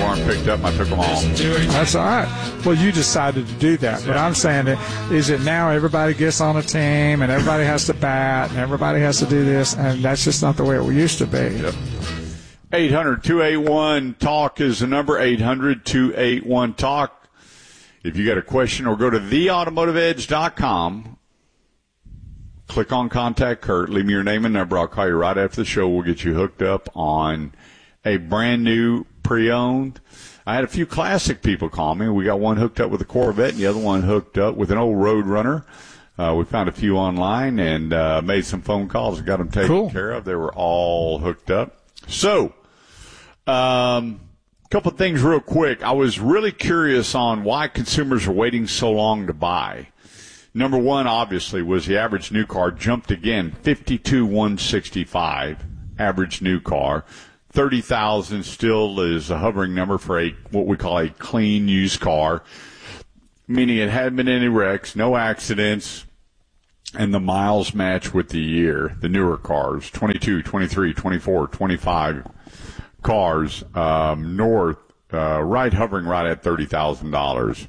weren't picked up, and I took them all. That's all right. Well, you decided to do that. But I'm saying, is it now everybody gets on a team and everybody has to bat and everybody has to do this, and that's just not the way it used to be. Yep. 800-281-TALK is the number, 800-281-TALK. If you got a question, or go to theautomotiveedge.com. Click on Contact Kurt. Leave me your name and number. I'll call you right after the show. We'll get you hooked up on a brand new pre-owned. I had a few classic people call me. We got one hooked up with a Corvette and the other one hooked up with an old Roadrunner. We found a few online and made some phone calls and got them taken care of. They were all hooked up. So, couple of things real quick. I was really curious on why consumers are waiting so long to buy. Number one, obviously, was the average new car jumped again, 52,165 average new car. 30,000 still is a hovering number for what we call a clean used car, meaning it hadn't been any wrecks, no accidents, and the miles match with the year. The newer cars, 22, 23, 24, 25 cars, north, hovering right at $30,000.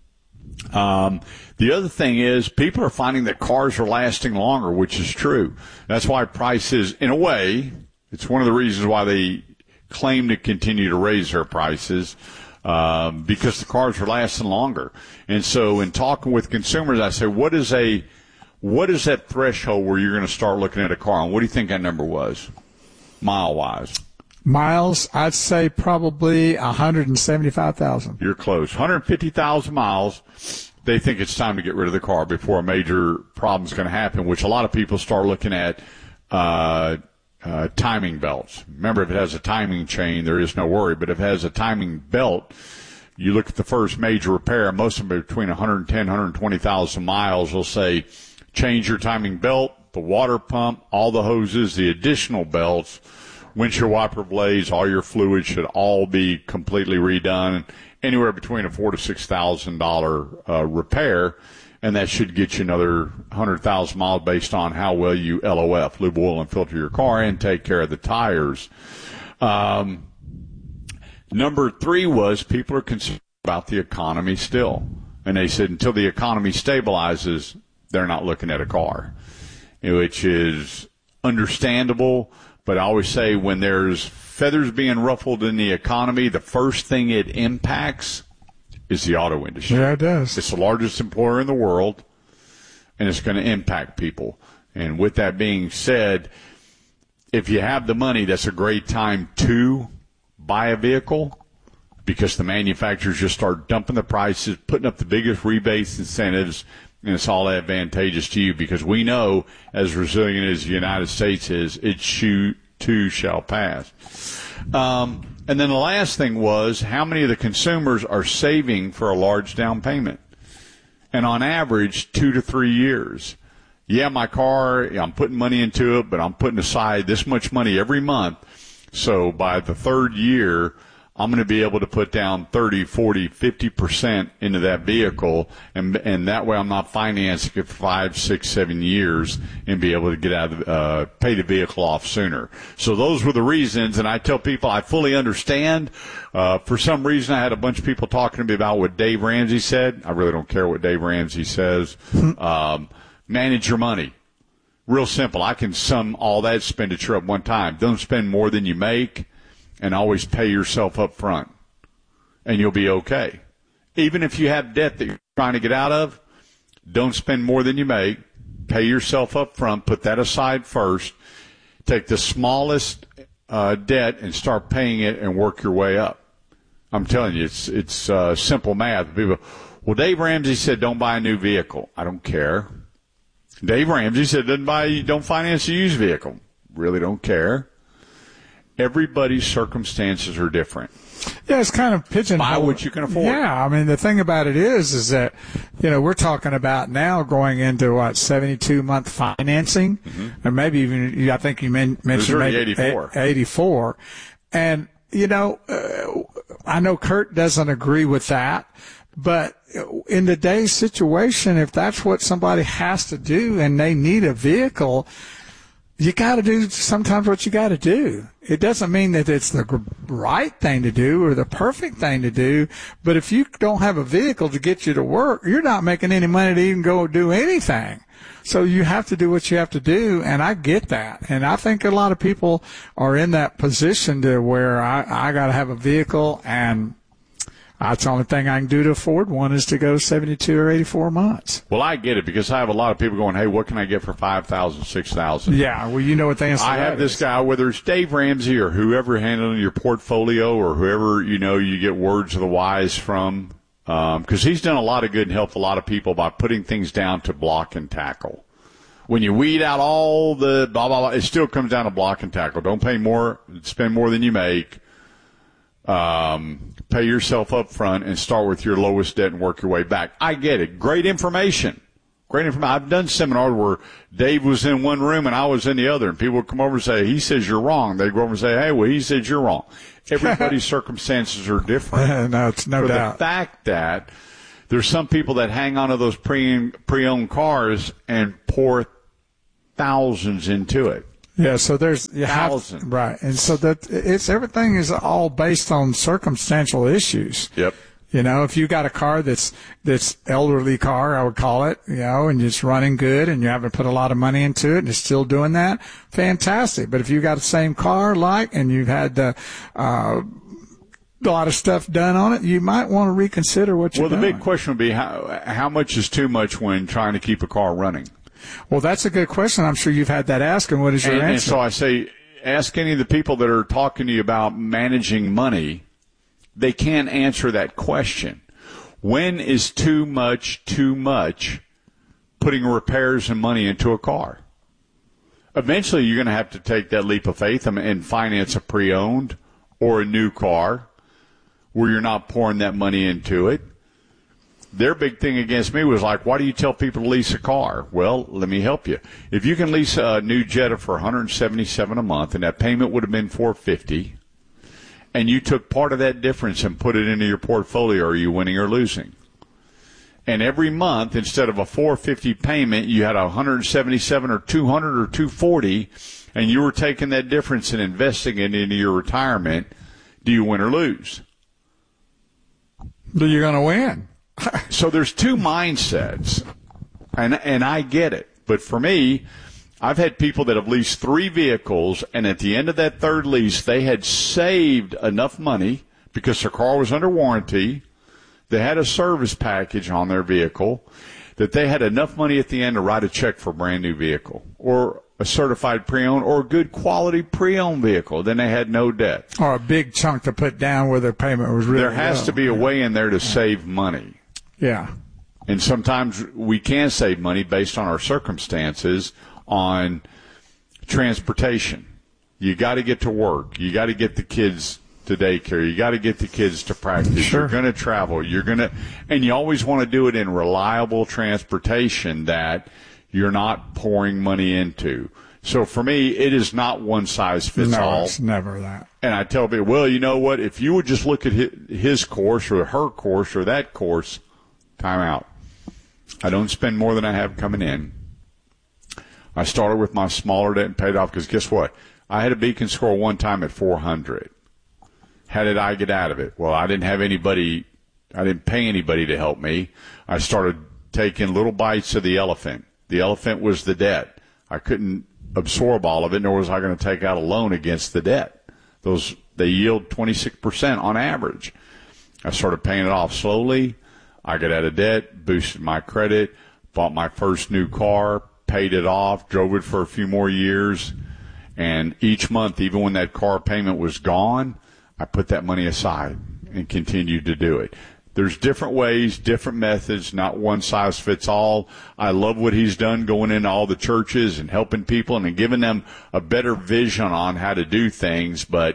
The other thing is people are finding that cars are lasting longer, which is true. That's why prices, in a way, it's one of the reasons why they claim to continue to raise their prices, because the cars are lasting longer. And so in talking with consumers, I say, what is that threshold where you're going to start looking at a car? And what do you think that number was, mile-wise? Miles, I'd say probably 175,000. You're close. 150,000 miles. They think it's time to get rid of the car before a major problem's going to happen, which a lot of people start looking at timing belts. Remember, if it has a timing chain, there is no worry. But if it has a timing belt, you look at the first major repair, most of them are between 110,000, 120,000 miles. They'll say, change your timing belt, the water pump, all the hoses, the additional belts, windshield wiper blades, all your fluids should all be completely redone. Anywhere between a $4,000 to $6,000 repair, and that should get you another 100,000 miles based on how well you LOF, lube, oil, and filter your car, and take care of the tires. Number three was people are concerned about the economy still. And they said until the economy stabilizes, they're not looking at a car, which is understandable. But I always say when there's feathers being ruffled in the economy, the first thing it impacts is the auto industry. Yeah, it does. It's the largest employer in the world, and it's going to impact people. And with that being said, if you have the money, that's a great time to buy a vehicle because the manufacturers just start dumping the prices, putting up the biggest rebates, incentives, and it's all advantageous to you because we know, as resilient as the United States is, it too shall pass. And then the last thing was how many of the consumers are saving for a large down payment. And on average, 2 to 3 years. Yeah, my car, I'm putting money into it, but I'm putting aside this much money every month. So by the third year, I'm going to be able to put down 30, 40, 50% into that vehicle, and that way I'm not financing it for 5, 6, 7 years and be able to get out of pay the vehicle off sooner. So those were the reasons, and I tell people I fully understand. For some reason, I had a bunch of people talking to me about what Dave Ramsey said. I really don't care what Dave Ramsey says. Manage your money. Real simple. I can sum all that expenditure up one time. Don't spend more than you make. And always pay yourself up front, and you'll be okay. Even if you have debt that you're trying to get out of, don't spend more than you make. Pay yourself up front. Put that aside first. Take the smallest debt and start paying it and work your way up. I'm telling you, it's simple math. People, well, Dave Ramsey said don't buy a new vehicle. I don't care. Dave Ramsey said don't finance a used vehicle. Really don't care. Everybody's circumstances are different. Yeah, it's kind of pigeonholed. Buy what you can afford. Yeah, I mean, the thing about it is that, we're talking about now going into, 72-month financing, and maybe even, I think you mentioned maybe 84. And, I know Kurt doesn't agree with that, but in today's situation, if that's what somebody has to do and they need a vehicle, you got to do sometimes what you got to do. It doesn't mean that it's the right thing to do or the perfect thing to do, but if you don't have a vehicle to get you to work, you're not making any money to even go do anything. So you have to do what you have to do, and I get that. And I think a lot of people are in that position to where I got to have a vehicle, and that's the only thing I can do to afford one is to go 72 or 84 months. Well, I get it because I have a lot of people going, hey, what can I get for $5,000, $6,000? Yeah, well, you know what the answer is. I have this guy, whether it's Dave Ramsey or whoever handling your portfolio or whoever, you get words of the wise from, because he's done a lot of good and helped a lot of people by putting things down to block and tackle. When you weed out all the blah, blah, blah, it still comes down to block and tackle. Don't pay more, spend more than you make. Pay yourself up front and start with your lowest debt and work your way back. I get it. Great information. I've done seminars where Dave was in one room and I was in the other, and people would come over and say, he says you're wrong. They'd go over and say, hey, well, he says you're wrong. Everybody's circumstances are different. No, it's no doubt. The fact that there's some people that hang on to those pre-owned cars and pour thousands into it. Yeah, so there's thousands, right, and so that everything is all based on circumstantial issues. Yep. If you got a car that's elderly car, I would call it, and it's running good, and you haven't put a lot of money into it, and it's still doing that, fantastic. But if you got the same car, and you've had a lot of stuff done on it, you might want to reconsider what you're doing. Well, the big question would be how much is too much when trying to keep a car running? Well, that's a good question. I'm sure you've had that asked, and what is your answer? And so I say, ask any of the people that are talking to you about managing money. They can't answer that question. When is too much putting repairs and money into a car? Eventually, you're going to have to take that leap of faith and finance a pre-owned or a new car where you're not pouring that money into it. Their big thing against me was like, why do you tell people to lease a car? Well, let me help you. If you can lease a new Jetta for $177 a month, and that payment would have been $450, and you took part of that difference and put it into your portfolio, are you winning or losing? And every month, instead of a $450 payment, you had $177 or $200 or $240, and you were taking that difference and investing it into your retirement. Do you win or lose? You're going to win. So there's two mindsets, and I get it. But for me, I've had people that have leased 3 vehicles, and at the end of that third lease, they had saved enough money because their car was under warranty. They had a service package on their vehicle that they had enough money at the end to write a check for a brand new vehicle or a certified pre-owned or a good quality pre-owned vehicle. Then they had no debt. Or a big chunk to put down where their payment was really There has to be a way in there to save money. Yeah. And sometimes we can save money based on our circumstances on transportation. You got to get to work. You got to get the kids to daycare. You got to get the kids to practice. Sure. You're going to travel. And you always want to do it in reliable transportation that you're not pouring money into. So for me, it is not one size fits all. No, it's never that. And I tell people, well, you know what? If you would just look at his course or her course or that course, time out. I don't spend more than I have coming in. I started with my smaller debt and paid off because guess what? I had a Beacon score one time at 400. How did I get out of it? Well, I didn't pay anybody to help me. I started taking little bites of the elephant. The elephant was the debt. I couldn't absorb all of it, nor was I going to take out a loan against the debt. They yield 26% on average. I started paying it off slowly. I got out of debt, boosted my credit, bought my first new car, paid it off, drove it for a few more years, and each month, even when that car payment was gone, I put that money aside and continued to do it. There's different ways, different methods, not one size fits all. I love what he's done going into all the churches and helping people and giving them a better vision on how to do things, but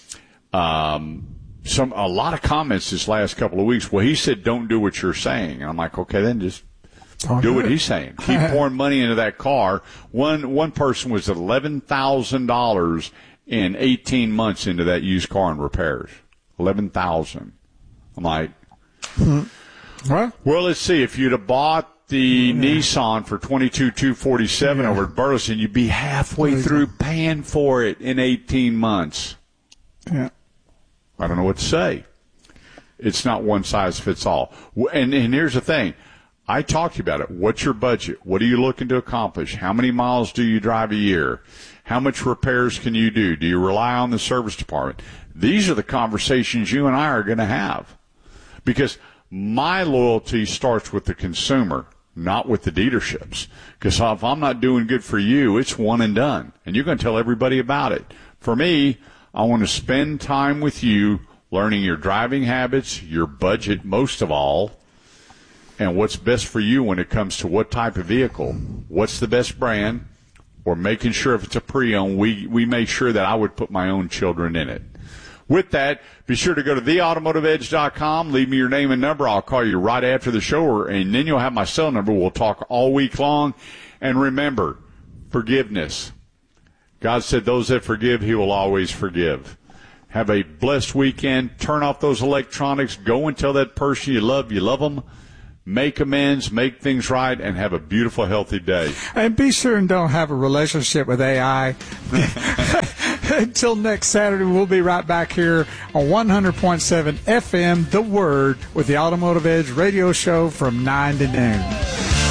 a lot of comments this last couple of weeks. Well, he said, don't do what you're saying. And I'm like, okay, then just do what he's saying. Keep pouring money into that car. One person was at $11,000 in 18 months into that used car and repairs. $11,000. I'm like, what? Well, let's see. If you'd have bought the Nissan for $22,247 over at Burleson, you'd be halfway through paying for it in 18 months. Yeah. I don't know what to say. It's not one size fits all. And here's the thing. I talked to you about it. What's your budget? What are you looking to accomplish? How many miles do you drive a year? How much repairs can you do? Do you rely on the service department? These are the conversations you and I are going to have. Because my loyalty starts with the consumer, not with the dealerships. Because if I'm not doing good for you, it's one and done. And you're going to tell everybody about it. For me, I want to spend time with you learning your driving habits, your budget most of all, and what's best for you when it comes to what type of vehicle, what's the best brand, or making sure if it's a pre-owned, we make sure that I would put my own children in it. With that, be sure to go to theautomotiveedge.com. Leave me your name and number. I'll call you right after the show, and then you'll have my cell number. We'll talk all week long. And remember, forgiveness. God said those that forgive, he will always forgive. Have a blessed weekend. Turn off those electronics. Go and tell that person you love them. Make amends, make things right, and have a beautiful, healthy day. And be sure and don't have a relationship with AI. Until next Saturday, we'll be right back here on 100.7 FM, The Word, with the Automotive Edge radio show from 9 to noon.